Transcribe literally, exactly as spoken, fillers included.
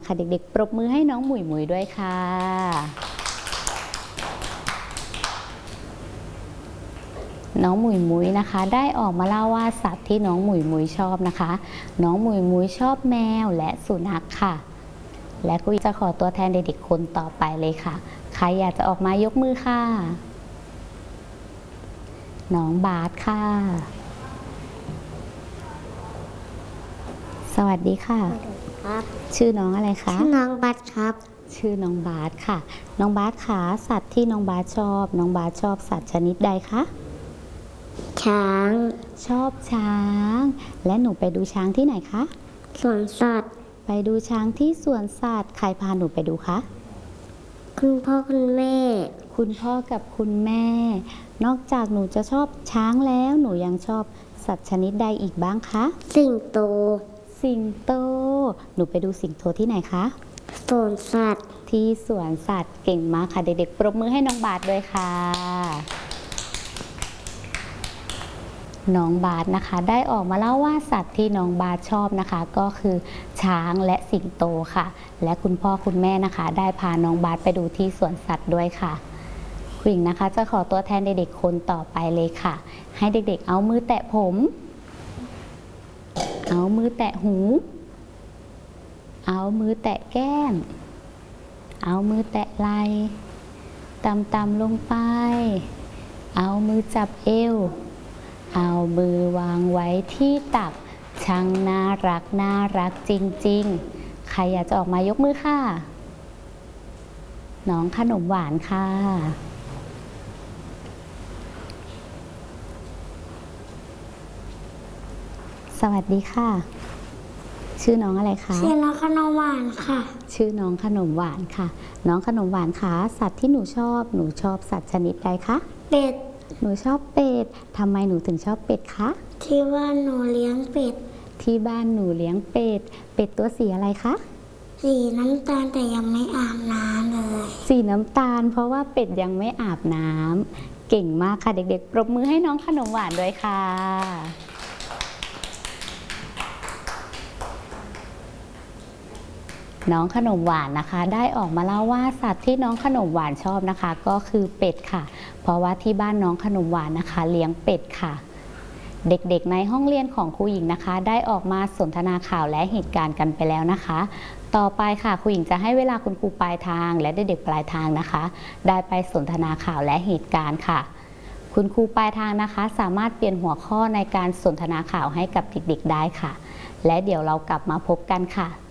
ค่ะเด็กๆปรบมือให้น้องหมุยหมุยด้วยค่ะน้องหมุยหมุยนะคะได้ออกมาเล่าว่าสัตว์ที่น้องหมุยหมุยชอบนะคะน้องหมุยหมุยชอบแมวและสุนัขค่ะและครูจะขอตัวแทนเด็กๆคนต่อไปเลยค่ะใครอยากจะออกมายกมือค่ะน้องบาสค่ะสวัสดีค่ะครับชื่อน้องอะไรคะชื่อน้องบาสครับชื่อน้องบาสค่ะน้องบาสขาสัตว์ที่น้องบาสชอบน้องบาสชอบสัตว์ชนิดใดคะช้างชอบช้างและหนูไปดูช้างที่ไหนคะสวนสัตว์ไปดูช้างที่สวนสัตว์ใครพาหนูไปดูคะคุณพ่อคุณแม่คุณพ่อกับคุณแม่นอกจากหนูจะชอบช้างแล้วหนูยังชอบสัตว์ชนิดใดอีกบ้างคะสิงโตสิงโตหนูไปดูสิงโตที่ไหนคะสวนสัตว์ที่สวนสัตว์เก่งมากค่ะเด็กๆปรบมือให้น้องบาสด้วยค่ะน้องบาสนะคะได้ออกมาเล่าว่าสัตว์ที่น้องบาสชอบนะคะก็คือช้างและสิงโตค่ะและคุณพ่อคุณแม่นะคะได้พาน้องบาสไปดูที่สวนสัตว์ด้วยค่ะคุณหญิงนะคะจะขอตัวแทนเด็กๆคนต่อไปเลยค่ะให้เด็กๆเอามือแตะผมเอามือแตะหูเอามือแตะแก้มเอามือแตะไหล่ต่ำๆลงไปเอามือจับเอวเอามือวางไว้ที่ตักช่างน่ารักน่ารักจริงๆใครอยากจะออกมายกมือค่ะน้องขนมหวานค่ะสวัสดีค่ะชื่อน้องอะไรคะชื่อน้องขนมหวานค่ะชื่อน้องขนมหวานค่ะน้องขนมหวานคะสัตว์ที่หนูชอบหนูชอบสัตว์ชนิดใดคะเป็ดหนูชอบเป็ดทำไมหนูถึงชอบเป็ดคะที่บ้านหนูเลี้ยงเป็ดที่บ้านหนูเลี้ยงเป็ดเป็ดตัวสีอะไรคะสีน้ำตาลแต่ยังไม่อาบน้ำเลยสีน้ำตาลเพราะว่าเป็ดยังไม่อาบน้ำเก่งมากค่ะเด็กๆปรบมือให้น้องขนมหวานด้วยค่ะน้องขนมหวานนะคะได้ออกมาเล่าว่าสัตว์ที่น้องขนมหวานชอบนะคะก็คือเป็ดค่ะเพราะว่าที่บ้านน้องขนมหวานนะคะเลี้ยงเป็ดค่ะเด็กๆในห้องเรียนของครูหญิงนะคะได้ออกมาสนทนาข่าวและเหตุการณ์กันไปแล้วนะคะต่อไปค่ะครูหญิงจะให้เวลาคุณครูปลายทางและเด็กๆปลายทางนะคะได้ไปสนทนาข่าวและเหตุการณ์ค่ะคุณครูปลายทางนะคะสามารถเปลี่ยนหัวข้อในการสนทนาข่าวให้กับเด็กๆได้ค่ะและเดี๋ยวเรากลับมาพบกันค่ะ